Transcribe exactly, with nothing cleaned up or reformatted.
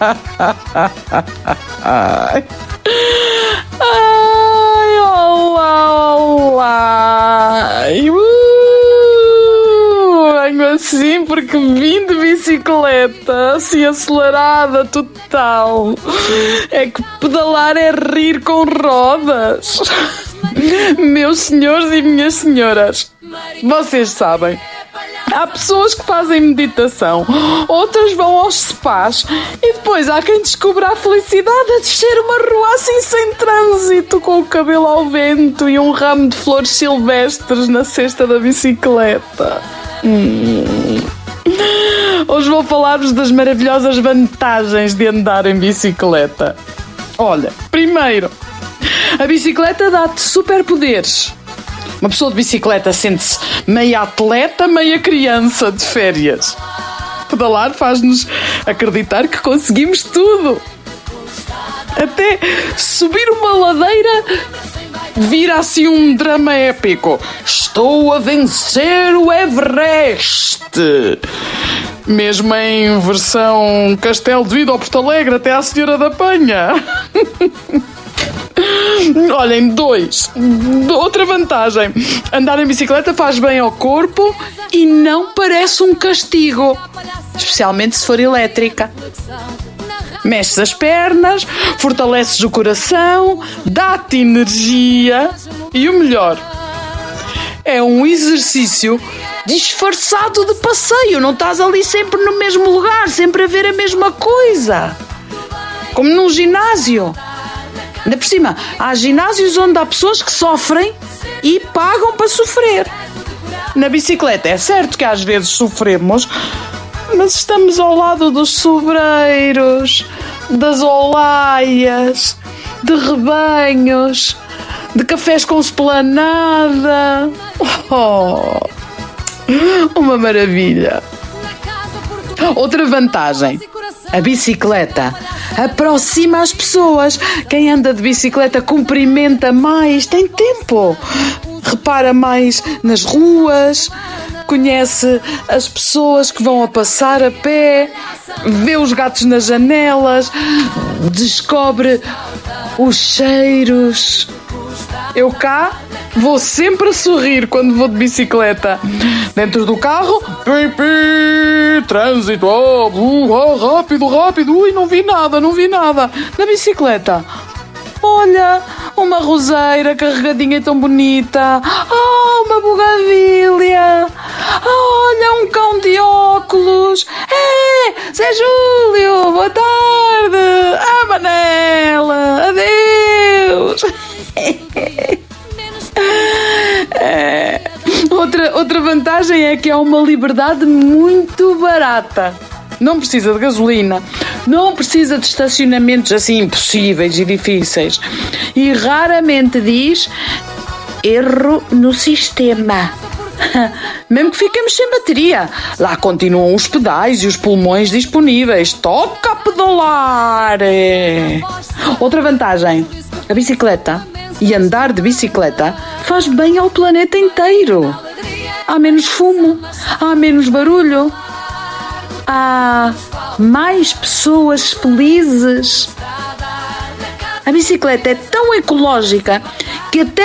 Ai, ai, olá, olá. Uh, venho assim porque vim de bicicleta, assim acelerada total. É que pedalar é rir com rodas. Meus senhores e minhas senhoras, vocês sabem, há pessoas que fazem meditação, outras vão aos spas e depois há quem descubra a felicidade a descer uma rua assim sem trânsito, com o cabelo ao vento e um ramo de flores silvestres na cesta da bicicleta. Hum. Hoje vou falar-vos das maravilhosas vantagens de andar em bicicleta. Olha, primeiro, a bicicleta dá-te superpoderes. Uma pessoa de bicicleta sente-se meia atleta, meia criança de férias. Pedalar faz-nos acreditar que conseguimos tudo. Até subir uma ladeira vira assim um drama épico. Estou a vencer o Everest. Mesmo em versão Castelo de Vida ao Porto Alegre até à Senhora da Penha. Olhem, dois. Outra vantagem: andar em bicicleta faz bem ao corpo e não parece um castigo, especialmente se for elétrica. Mexes as pernas, fortaleces o coração, dá-te energia e o melhor, é um exercício disfarçado de passeio. Não estás ali sempre no mesmo lugar, sempre a ver a mesma coisa, como num ginásio. Ainda por cima, há ginásios onde há pessoas que sofrem e pagam para sofrer. Na bicicleta é certo que às vezes sofremos, mas estamos ao lado dos sobreiros, das olaias, de rebanhos, de cafés com esplanada. Oh, uma maravilha! Outra vantagem: a bicicleta aproxima as pessoas. Quem anda de bicicleta cumprimenta mais, tem tempo, repara mais nas ruas, conhece as pessoas que vão a passar a pé, vê os gatos nas janelas, descobre os cheiros. Eu cá vou sempre a sorrir quando vou de bicicleta. Dentro do carro, pi, pi, trânsito, oh, oh, rápido, rápido, ui, não vi nada, não vi nada. Na bicicleta, olha, uma roseira carregadinha e tão bonita. Oh, uma bugavília. Olha, um cão de óculos. É, Zé Júlio, boa tarde. Ah, Manela, adeus. É. Outra, outra vantagem é que é uma liberdade muito barata. Não precisa de gasolina, não precisa de estacionamentos assim impossíveis e difíceis. E raramente diz erro no sistema. Mesmo que fiquemos sem bateria, lá continuam os pedais e os pulmões disponíveis. Toca a pedalar! Outra vantagem: a bicicleta e andar de bicicleta faz bem ao planeta inteiro. Há menos fumo, há menos barulho, há mais pessoas felizes. A bicicleta é tão ecológica que até